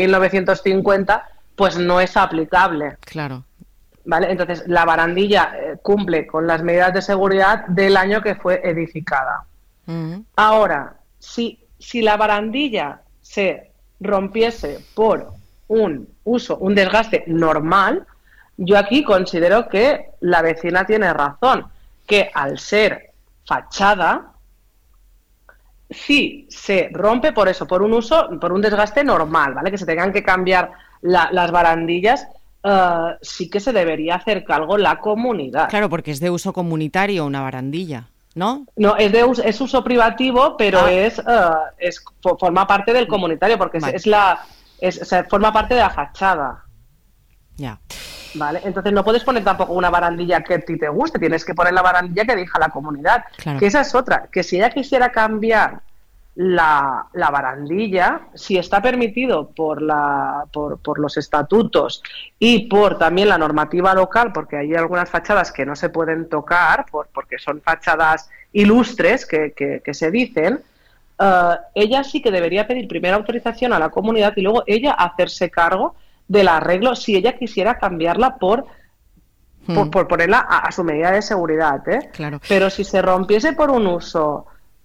1950, pues no es aplicable. Claro. ¿Vale? Entonces, la barandilla cumple con las medidas de seguridad del año que fue edificada. Ahora, si la barandilla se rompiese por un desgaste normal, yo aquí considero que la vecina tiene razón, que al ser fachada, si se rompe por un desgaste normal, ¿vale? Que se tengan que cambiar las barandillas, sí que se debería hacer cargo la comunidad. Claro, porque es de uso comunitario una barandilla, ¿no? No, es uso privativo, pero forma parte del comunitario, porque forma parte de la fachada. Ya. ¿vale? Entonces no puedes poner tampoco una barandilla que a ti te guste, tienes que poner la barandilla que deja la comunidad. Claro. Que esa es otra, que si ella quisiera cambiar la barandilla, si está permitido por los estatutos y por también la normativa local, porque hay algunas fachadas que no se pueden tocar porque son fachadas ilustres que se dicen, ella sí que debería pedir primero autorización a la comunidad y luego ella hacerse cargo del arreglo si ella quisiera cambiarla por ponerla a su medida de seguridad, ¿eh? Claro. Pero si se rompiese por un uso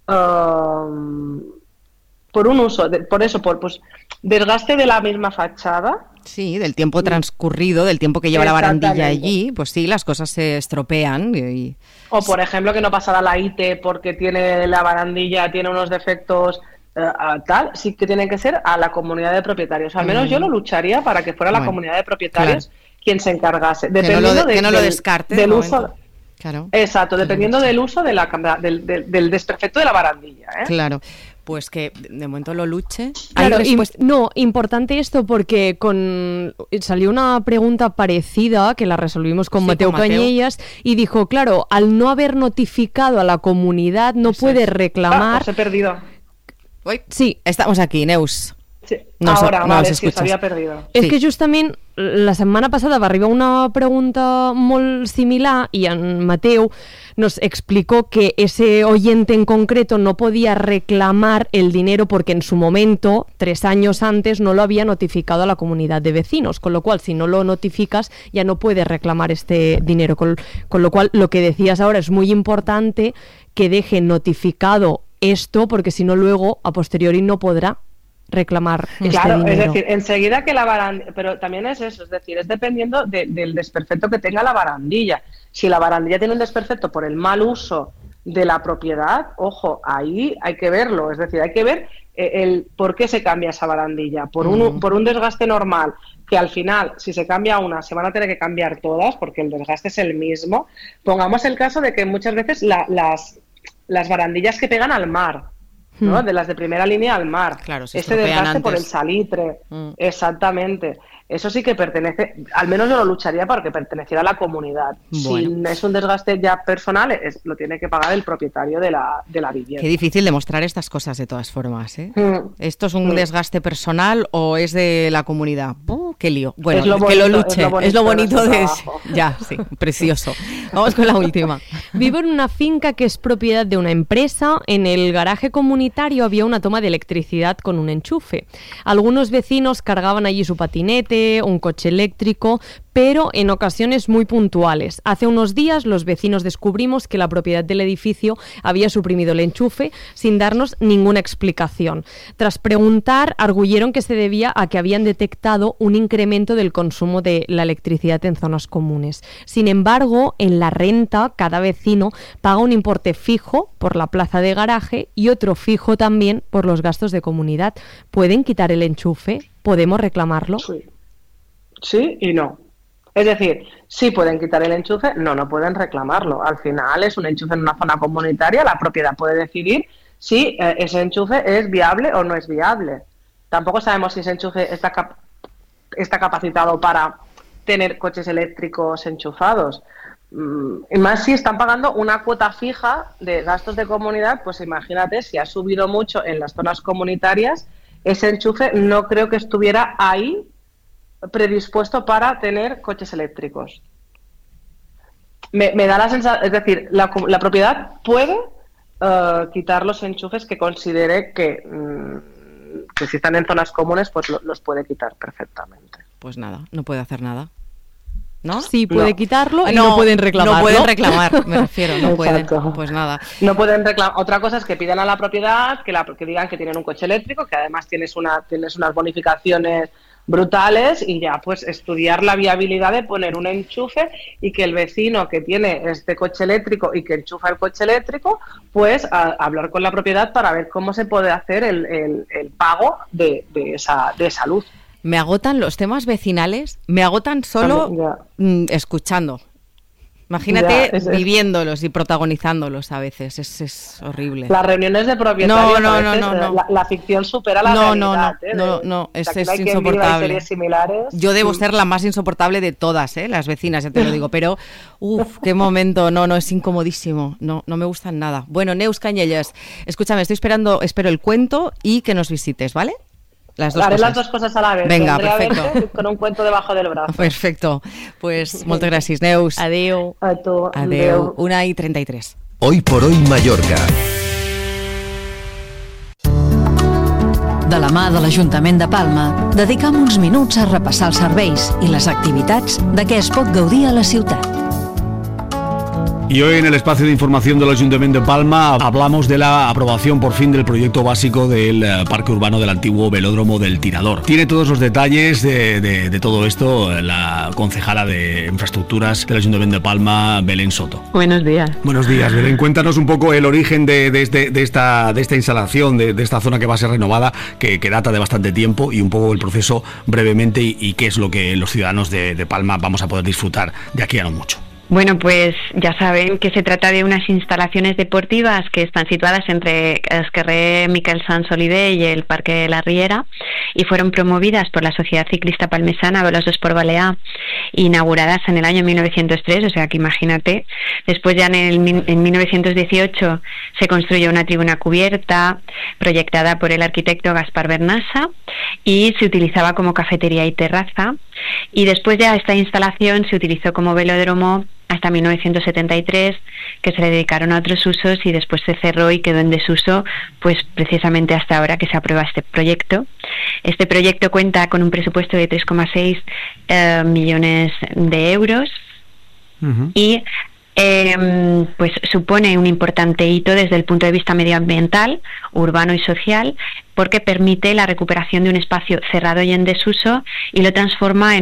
pues desgaste de la misma fachada. Sí, del tiempo transcurrido, del tiempo que lleva la barandilla allí, pues sí, las cosas se estropean. O por ejemplo que no pasara la IT porque tiene la barandilla, tiene unos defectos tal, sí que tienen que ser a la comunidad de propietarios. Al menos yo lo lucharía para que fuera la comunidad de propietarios quien se encargase. Dependiendo que no lo descarte del uso. Claro. Exacto, dependiendo del uso de del desperfecto de la barandilla, ¿eh? Claro. Pues que de momento lo luche. Claro, importante esto porque salió una pregunta parecida que la resolvimos con Mateo Cañellas y dijo, claro, al no haber notificado a la comunidad no puede reclamar... os he perdido. Sí, estamos aquí, Neus. Sí. Vale, es que se había perdido. És que justament la setmana passada va arribar una pregunta molt similar y en Mateo nos explicó que ese oyente en concreto no podía reclamar el dinero porque en su momento, 3 años antes, no lo había notificado a la comunidad de vecinos, con lo cual si no lo notificas ya no puedes reclamar este dinero, con lo cual lo que decías ahora es muy importante que deje notificado esto porque si no luego a posteriori no podrá reclamar claro, dinero. Es decir, enseguida que la barandilla, pero también es eso, es decir, es dependiendo del desperfecto que tenga la barandilla. Si la barandilla tiene un desperfecto por el mal uso de la propiedad, ojo, ahí hay que verlo, es decir, hay que ver el por qué se cambia esa barandilla, por un desgaste normal, que al final, si se cambia una, se van a tener que cambiar todas, porque el desgaste es el mismo. Pongamos el caso de que muchas veces las barandillas que pegan al mar, ¿no? De las de primera línea al mar. Claro, se este desgaste antes. por el salitre. Exactamente. Eso sí que pertenece, al menos yo lo lucharía para que perteneciera a la comunidad. Bueno. Si es un desgaste ya personal, lo tiene que pagar el propietario de la vivienda. Qué difícil demostrar estas cosas de todas formas, ¿eh? ¿Esto es un desgaste personal o es de la comunidad? ¡Qué lío! Bueno, que lo luche. Es lo bonito de... Ya, sí, precioso. Vamos con la última. Vivo en una finca que es propiedad de una empresa. En el garaje comunitario había una toma de electricidad con un enchufe. Algunos vecinos cargaban allí su patinete, un coche eléctrico, pero en ocasiones muy puntuales. Hace unos días los vecinos descubrimos que la propiedad del edificio había suprimido el enchufe sin darnos ninguna explicación. Tras preguntar, arguyeron que se debía a que habían detectado un incremento del consumo de la electricidad en zonas comunes. Sin embargo, en la renta, cada vecino paga un importe fijo por la plaza de garaje y otro fijo también por los gastos de comunidad. ¿Pueden quitar el enchufe? ¿Podemos reclamarlo? Sí y no. Es decir, sí pueden quitar el enchufe, no pueden reclamarlo. Al final es un enchufe en una zona comunitaria, la propiedad puede decidir si ese enchufe es viable o no es viable. Tampoco sabemos si ese enchufe está capacitado para tener coches eléctricos enchufados. Y más si están pagando una cuota fija de gastos de comunidad, pues imagínate, si ha subido mucho en las zonas comunitarias, ese enchufe no creo que estuviera ahí predispuesto para tener coches eléctricos. Me da la sensación, es decir, la propiedad puede quitar los enchufes que considere que si están en zonas comunes, pues los puede quitar perfectamente. Pues nada, no puede hacer nada, ¿no? Sí, puede quitarlo y no pueden reclamarlo. No pueden reclamar, me refiero, no pueden. Pues nada. No pueden reclamar. Otra cosa es que pidan a la propiedad que digan que tienen un coche eléctrico, que además tienes unas bonificaciones brutales y ya pues estudiar la viabilidad de poner un enchufe y que el vecino que tiene este coche eléctrico y que enchufa el coche eléctrico pues hablar con la propiedad para ver cómo se puede hacer el pago de esa luz. Me agotan los temas vecinales, me agotan solo escuchando. Imagínate viviéndolos y protagonizándolos a veces, es horrible. Las reuniones de propietarios, no. La ficción supera la realidad. No, es insoportable. Series similares. Yo debo ser la más insoportable de todas, las vecinas, ya te lo digo, pero qué momento, no, es incomodísimo, no me gustan nada. Bueno, Neus Cañellas, escúchame, espero el cuento y que nos visites, ¿vale? Haré las dos cosas a la vez. Venga, perfecto. Con un cuento debajo del brazo. Perfecto. Pues moltes gràcies, Neus. Adéu. A tu. Adéu. 1:33. Hoy por hoy Mallorca. De la mà de l'Ajuntament de Palma, dedicam uns minuts a repassar els serveis i les activitats de què es pot gaudir a la ciutat. Y hoy en el espacio de información del Ayuntamiento de Palma hablamos de la aprobación por fin del proyecto básico del parque urbano del antiguo velódromo del Tirador. Tiene todos los detalles de todo esto la concejala de infraestructuras del Ayuntamiento de Palma, Belén Soto. Buenos días. Buenos días, Belén. Cuéntanos un poco el origen de esta instalación, de esta zona que va a ser renovada, que data de bastante tiempo, y un poco el proceso brevemente y qué es lo que los ciudadanos de Palma vamos a poder disfrutar de aquí a no mucho. Bueno, pues ya saben que se trata de unas instalaciones deportivas que están situadas entre el carrer Miquel Sans Oliver y el Parque de la Riera y fueron promovidas por la Sociedad Ciclista Palmesana Veloç Esport Balear, inauguradas en el año 1903, o sea que imagínate. Después ya en 1918 se construyó una tribuna cubierta proyectada por el arquitecto Gaspar Bernasa y se utilizaba como cafetería y terraza, y después ya esta instalación se utilizó como velódromo hasta 1973, que se le dedicaron a otros usos y después se cerró y quedó en desuso, pues precisamente hasta ahora que se aprueba este proyecto. Este proyecto cuenta con un presupuesto de 3,6 millones de euros y pues supone un importante hito desde el punto de vista medioambiental, urbano y social, porque permite la recuperación de un espacio cerrado y en desuso y lo transformamos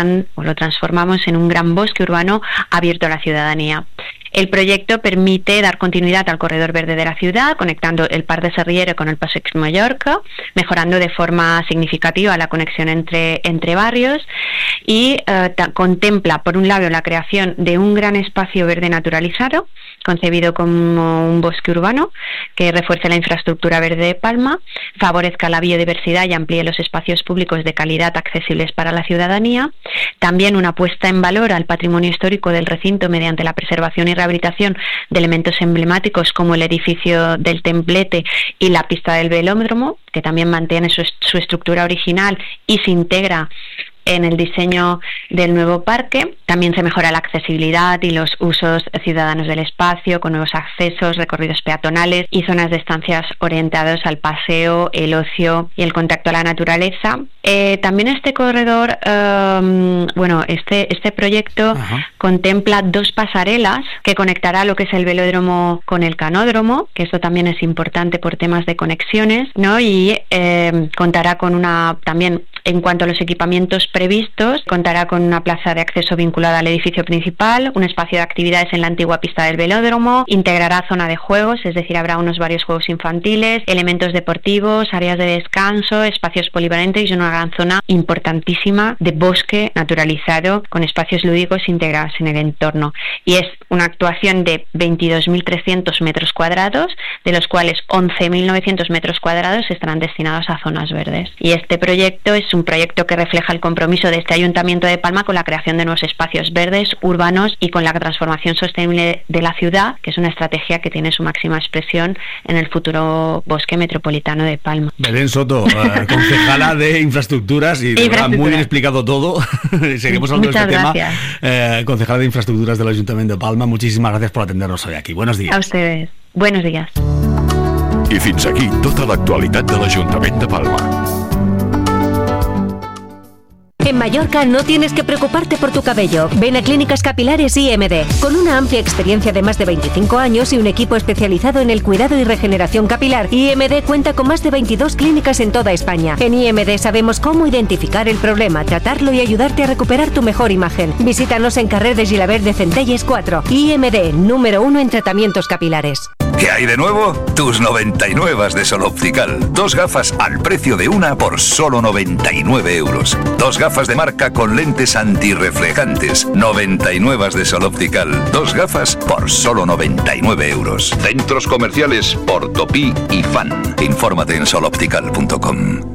en un gran bosque urbano abierto a la ciudadanía. El proyecto permite dar continuidad al corredor verde de la ciudad, conectando el Parc de Serriera con el Passeig Mallorca, mejorando de forma significativa la conexión entre barrios y contempla, por un lado, la creación de un gran espacio verde naturalizado, concebido como un bosque urbano que refuerce la infraestructura verde de Palma, favorezca la biodiversidad y amplíe los espacios públicos de calidad accesibles para la ciudadanía. También una puesta en valor al patrimonio histórico del recinto mediante la preservación y rehabilitación de elementos emblemáticos como el edificio del Templete y la pista del velódromo, que también mantiene su estructura original y se integra en el diseño del nuevo parque. También se mejora la accesibilidad y los usos ciudadanos del espacio, con nuevos accesos, recorridos peatonales y zonas de estancias orientados al paseo, el ocio y el contacto a la naturaleza. También este corredor, este proyecto contempla 2 pasarelas que conectará lo que es el velódromo con el canódromo, que esto también es importante por temas de conexiones, ¿no? Y contará con también, en cuanto a los equipamientos previstos, contará con una plaza de acceso vinculada al edificio principal, un espacio de actividades en la antigua pista del velódromo, integrará zona de juegos, es decir, habrá varios juegos infantiles, elementos deportivos, áreas de descanso, espacios polivalentes y una gran zona importantísima de bosque naturalizado con espacios lúdicos integrados en el entorno. Y es una actuación de 22.300 metros cuadrados, de los cuales 11.900 metros cuadrados estarán destinados a zonas verdes. Y este proyecto es un proyecto que refleja el compromiso de este Ayuntamiento de Palma con la creación de nuevos espacios verdes, urbanos y con la transformación sostenible de la ciudad, que es una estrategia que tiene su máxima expresión en el futuro bosque metropolitano de Palma. Belén Soto, concejala de infraestructuras y de verdad muy bien explicado todo. Seguimos hablando de este tema. Concejala de infraestructuras del Ayuntamiento de Palma, muchísimas gracias por atendernos hoy aquí. Buenos días. A ustedes. Buenos días. I fins aquí tota l'actualitat de l'Ajuntament de Palma. En Mallorca no tienes que preocuparte por tu cabello. Ven a Clínicas Capilares IMD. Con una amplia experiencia de más de 25 años y un equipo especializado en el cuidado y regeneración capilar, IMD cuenta con más de 22 clínicas en toda España. En IMD sabemos cómo identificar el problema, tratarlo y ayudarte a recuperar tu mejor imagen. Visítanos en Carrer de Gilabert de Centelles 4. IMD, número 1 en tratamientos capilares. ¿Qué hay de nuevo? Tus 99 de Sol Optical. 2 gafas al precio de una por solo 99 euros. 2 gafas de marca con lentes antirreflejantes. 99 de Sol Optical. 2 gafas por solo 99 euros. Centros comerciales Portopí y Fan. Infórmate en soloptical.com.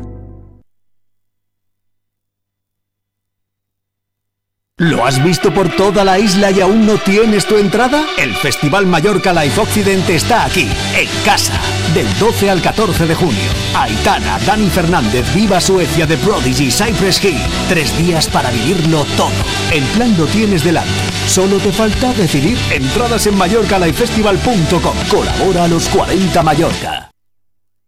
¿Lo has visto por toda la isla y aún no tienes tu entrada? El Festival Mallorca Live Occident está aquí, en casa, del 12 al 14 de junio. Aitana, Dani Fernández, Viva Suecia, The Prodigy, Cypress Hill. 3 días para vivirlo todo. El plan lo tienes delante. Solo te falta decidir. Entradas en mallorcalivefestival.com. Colabora a los 40 Mallorca.